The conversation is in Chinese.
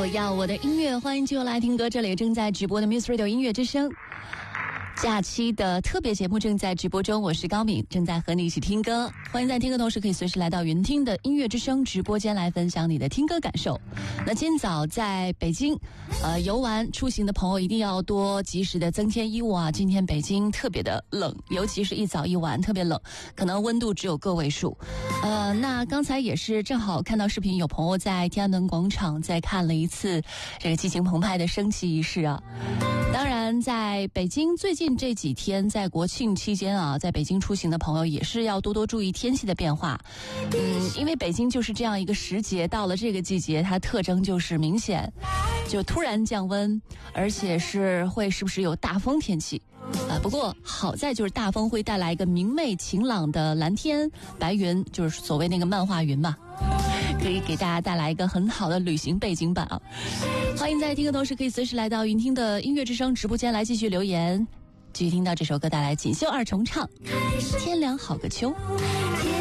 要我的音乐，欢迎继续来听歌，这里正在直播的 Muse Radio 音乐之声。假期的特别节目正在直播中，我是高敏，正在和你一起听歌。欢迎在听歌同时可以随时来到云听的音乐之声直播间来分享你的听歌感受。那今天早在北京游玩出行的朋友一定要多及时的增添衣物啊！今天北京特别的冷，尤其是一早一晚特别冷，可能温度只有个位数。那刚才也是正好看到视频，有朋友在天安门广场再看了一次这个激情澎湃的升旗仪式啊。当然在北京最近这几天在国庆期间啊，在北京出行的朋友也是要多多注意天气的变化。因为北京就是这样一个时节，到了这个季节它特征就是明显就突然降温，而且是会时不时有大风天气。不过好在就是大风会带来一个明媚晴朗的蓝天白云，就是所谓那个漫画云嘛，可以给大家带来一个很好的旅行背景板啊。欢迎在听的同时可以随时来到云听的音乐之声直播间来继续留言，继续听到这首歌带来锦绣二重唱《天凉好个秋》。